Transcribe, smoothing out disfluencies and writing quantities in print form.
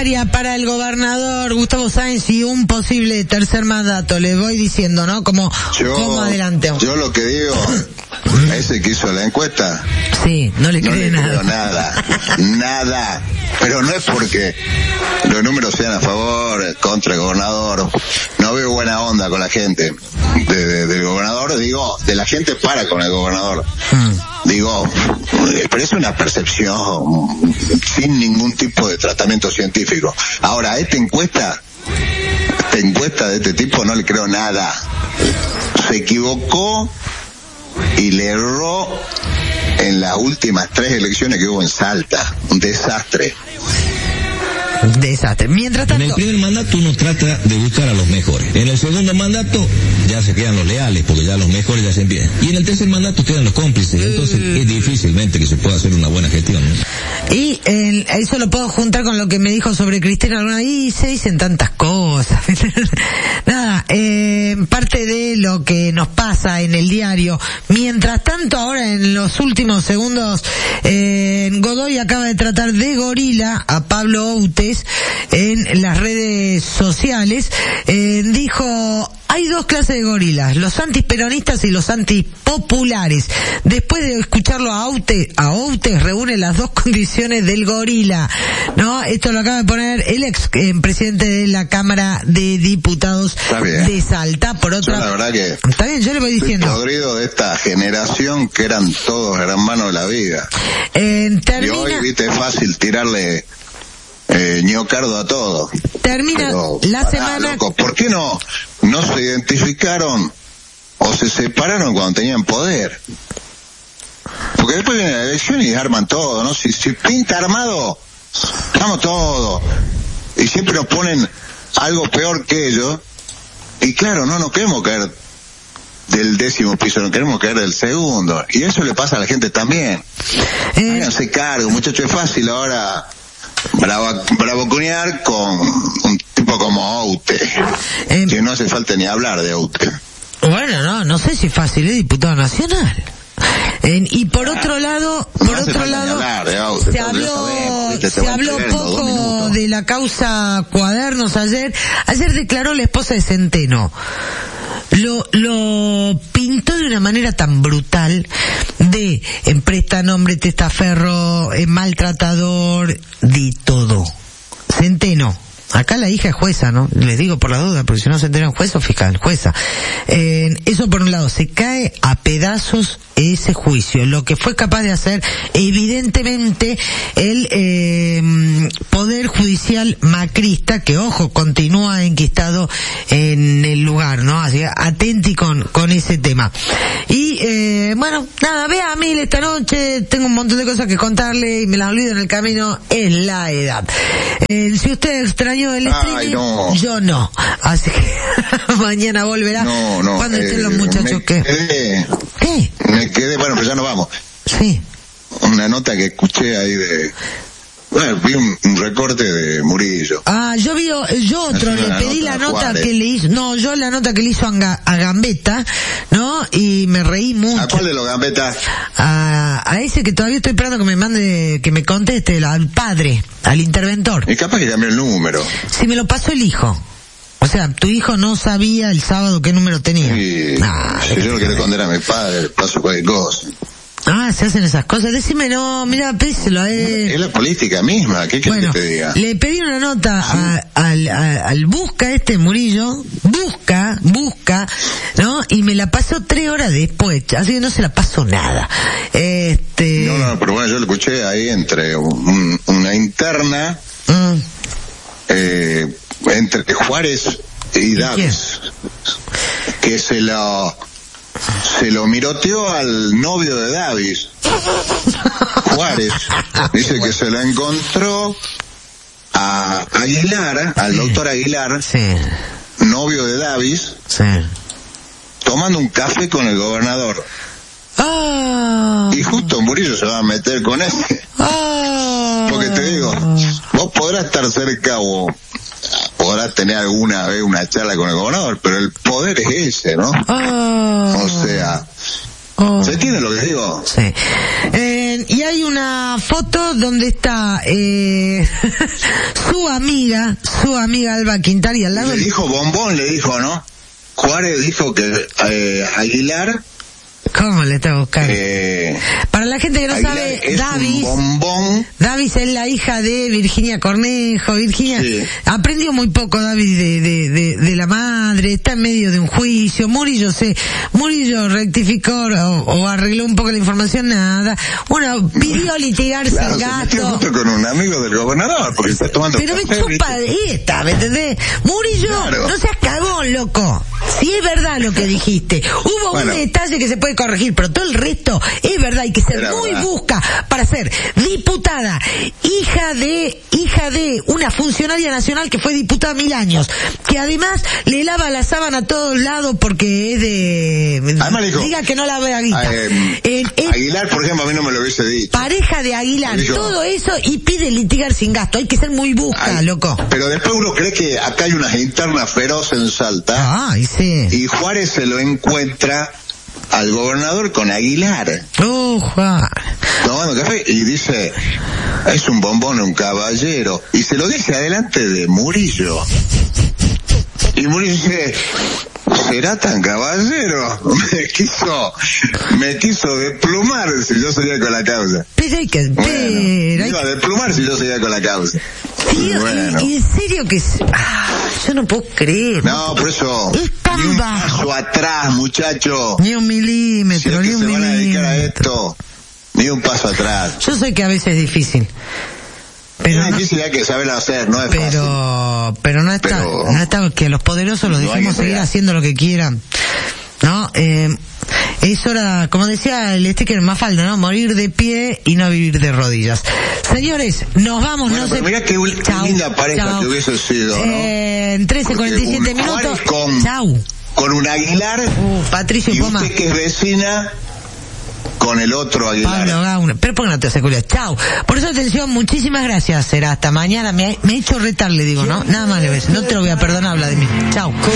primaria para el gobernador Gustavo Sáenz y un posible tercer mandato. Le voy diciendo, ¿no? Como adelante. Yo lo que digo, a ese que hizo la encuesta, sí, no le creo nada. Pero no es porque los números sean a favor, contra el gobernador. No veo buena onda con la gente del gobernador, digo, de la gente para con el gobernador. Digo, pero es una percepción sin ningún tipo de tratamiento científico. Ahora, esta encuesta de este tipo no le creo nada. Se equivocó y le erró en las últimas 3 elecciones que hubo en Salta. Un desastre. Mientras tanto, en el primer mandato uno trata de buscar a los mejores. En el segundo mandato ya se quedan los leales, porque ya los mejores ya se empiezan. Y en el tercer mandato quedan los cómplices. Entonces es difícilmente que se pueda hacer una buena gestión, ¿no? Y eso lo puedo juntar con lo que me dijo sobre Cristina alguna vez. Y se dicen tantas cosas. Nada, parte de lo que nos pasa en el diario. Mientras tanto, ahora en los últimos segundos, Godoy acaba de tratar de gorila a Pablo Outes en las redes sociales. Dijo: hay 2 clases de gorilas, los antiperonistas y los antipopulares. Después de escucharlo a Outes reúne las 2 condiciones del gorila, ¿no? Esto lo acaba de poner el ex presidente de la Cámara de Diputados de Salta. Por otra, yo la verdad que está bien, yo le voy diciendo, estoy podrido de esta generación que eran todos hermanos de la vida. Y hoy, viste, es fácil tirarle ñocardo a todo. Termina la semana. Loco, ¿por qué no se identificaron o se separaron cuando tenían poder? Porque después viene la elección y arman todo, ¿no? Si pinta armado, estamos todos. Y siempre nos ponen algo peor que ellos. Y claro, no nos queremos caer del 10º piso, no queremos caer del 2º. Y eso le pasa a la gente también. Háganse cargo, muchachos, es fácil ahora bravuconear con un tipo como Outes, que no hace falta ni hablar de Outes. Bueno, no sé si es fácil, es diputado nacional. Y por otro lado, se habló poco de la causa Cuadernos ayer. Ayer declaró la esposa de Centeno. Lo pintó de una manera tan brutal de prestanombre, testaferro, maltratador, de todo. Centeno. Acá la hija es jueza, ¿no? Les digo por la duda, porque si no se enteran juez o fiscal, jueza. Eso por un lado, se cae a pedazos ese juicio. Lo que fue capaz de hacer, evidentemente, el Poder Judicial macrista, que ojo, continúa enquistado en el lugar, ¿no? Así que atenti con ese tema. Y, bueno, nada, vea a Mil esta noche, tengo un montón de cosas que contarle y me las olvido en el camino, es la edad. Si usted extrañó el streaming, yo no. Así que mañana volverá cuando estén los muchachos que... ¿Qué? Me quedé, bueno, pero ya nos vamos. Sí. Una nota que escuché ahí vi un recorte de Murillo. Yo le pedí la nota que le hizo, yo la nota que le hizo a Gambetta, ¿no? Y me reí mucho. ¿A cuál de los Gambetta? A ese que todavía estoy esperando que me mande, que me conteste, al padre, al interventor. Y capaz que llamé el número. Si me lo pasó el hijo. O sea, tu hijo no sabía el sábado qué número tenía. Sí, si yo no quiero condenar a mi padre, paso cualquier cosa. Se hacen esas cosas. Decime, no, mira, pedíselo. Es la política misma, ¿qué quieres que te diga? Le pedí una nota al busca Murillo, busca, ¿no? Y me la pasó 3 horas después, así que no se la pasó nada. No, pero bueno, yo lo escuché ahí entre una interna, entre Juárez y Davis, que se lo miroteó al novio de Davis. Juárez dice que se lo encontró a Aguilar, al doctor Aguilar, novio de Davis, tomando un café con el gobernador. Y justo Murillo se va a meter con él. Porque te digo, vos podrás estar cerca o podrás tener alguna vez una charla con el gobernador, pero el poder es ese, ¿no? O sea, ¿Se entiende lo que digo? Sí. Y hay una foto donde está su amiga Alba Quintana al lado. Le dijo Bombón, ¿no? Juárez dijo que Aguilar... ¿Cómo le está buscando? Para la gente que no Aguilar sabe, Davis es la hija de Virginia Cornejo. Virginia aprendió muy poco, Davis, de la madre, está en medio de un juicio. Murillo rectificó o arregló un poco la información, nada. Bueno, pidió litigar sin gasto. Se metió justo con un amigo del gobernador, porque está tomando pero café, me chupa esta, ¿me entendés? Murillo, no seas cagón, loco. Si es verdad lo que dijiste, hubo un detalle que se puede corregir, pero todo el resto es verdad, hay que ser muy busca para ser diputada, hija de una funcionaria nacional que fue diputada 1000 años, que además le lava la sábana a todos lados porque es de... Además dijo, diga que no la ve a Guita. Aguilar, por ejemplo, a mí no me lo hubiese dicho. Pareja de Aguilar, todo eso, y pide litigar sin gasto, hay que ser muy busca, loco. Pero después uno cree que acá hay unas internas feroces en Salta. Ay, sí. Y Juárez se lo encuentra al gobernador con Aguilar. Juan. Tomando café y dice, es un bombón, un caballero. Y se lo dice adelante de Murillo. Y Murillo dice, ¿será tan caballero? Me quiso desplumar si yo seguía con la causa. Pero hay que... me iba a desplumar si yo seguía con la causa. Tío, bueno. Y en serio que... yo no puedo creer. No, por eso... Ni un paso atrás, muchacho. Ni un milímetro, si es que se van a dedicar a esto, ni un paso atrás. Yo sé que a veces es difícil. Pero es difícil, hay que saberlo hacer, no es fácil. Pero no está que los poderosos los dejemos seguir haciendo lo que quieran. ¿No? Es hora, como decía el sticker Mafalda, ¿no? Morir de pie y no vivir de rodillas. Señores, nos vamos, bueno, no sé. Mirá qué linda pareja que hubiese sido, ¿no? En 13:47 minutos. Con un Aguilar. Patricio y Poma. Usted que es vecina con el otro Aguilar. Pablo Gauna. Pero póngale la seguridad. Chau. Por su atención, muchísimas gracias. Será hasta mañana. Me he hecho retar, le digo, ¿no? Nada más le ves. No te lo voy a perdonar, Vladimir. Chau.